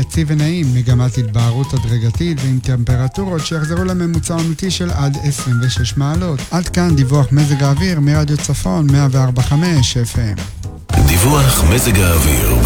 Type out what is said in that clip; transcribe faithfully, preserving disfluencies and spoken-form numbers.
יציב ונעים, מגמת התבהרות הדרגתית ועם טמפרטורות שיחזרו לממוצע עונתי של עד עשרים ושש מעלות. עד כאן דיווח מזג האוויר מרדיו צפון מאה וארבע נקודה חמש אף אם. דיווח מזג האוויר